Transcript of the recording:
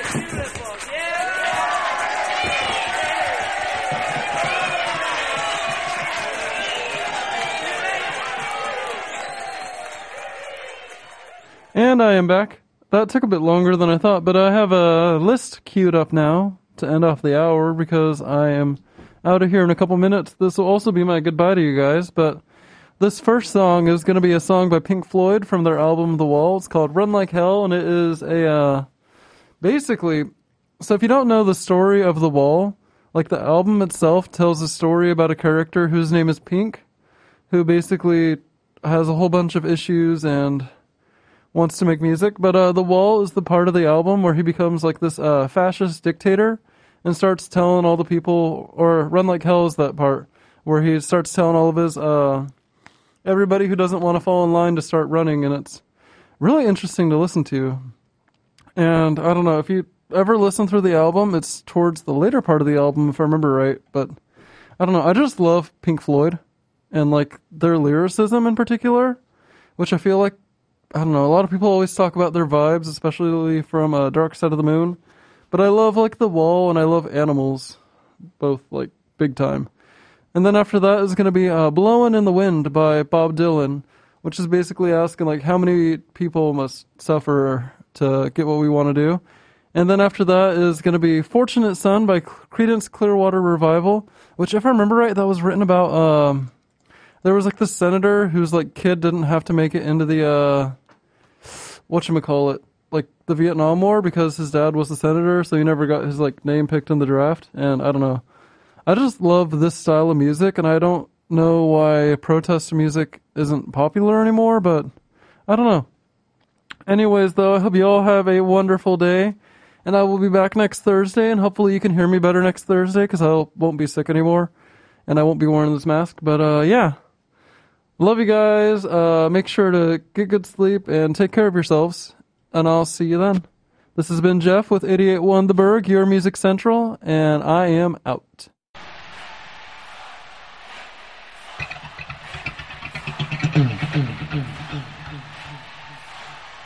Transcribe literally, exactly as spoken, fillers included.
And I am back. That took a bit longer than I thought, but I have a list queued up now to end off the hour because I am out of here in a couple minutes. This will also be my goodbye to you guys, but this first song is going to be a song by Pink Floyd from their album The Wall. It's called Run Like Hell, and it is a, uh, basically, so if you don't know the story of The Wall, like the album itself tells a story about a character whose name is Pink, who basically has a whole bunch of issues and wants to make music, but uh, The Wall is the part of the album where he becomes like this uh, fascist dictator and starts telling all the people, or Run Like Hell is that part, where he starts telling all of his, uh, everybody who doesn't want to fall in line to start running, and it's really interesting to listen to. And I don't know, if you ever listen through the album, it's towards the later part of the album, if I remember right, but I don't know, I just love Pink Floyd, and like their lyricism in particular, which I feel like, I don't know, a lot of people always talk about their vibes, especially from uh, Dark Side of the Moon. But I love, like, The Wall and I love Animals, both, like, big time. And then after that is going to be uh, Blowin' in the Wind by Bob Dylan, which is basically asking, like, how many people must suffer to get what we want to do. And then after that is going to be Fortunate Son by Creedence Clearwater Revival, which, if I remember right, that was written about... Um, There was like this senator whose like kid didn't have to make it into the uh, whatchamacallit, like the Vietnam War because his dad was the senator, so he never got his like name picked in the draft. And I don't know, I just love this style of music, and I don't know why protest music isn't popular anymore, but I don't know. Anyways, though, I hope you all have a wonderful day, and I will be back next Thursday, and hopefully you can hear me better next Thursday because I won't be sick anymore, and I won't be wearing this mask. But uh, yeah. Love you guys. Uh, make sure to get good sleep and take care of yourselves. And I'll see you then. This has been Jeff with eighty-eight point one The Berg, your Music Central, and I am out. Mm-hmm.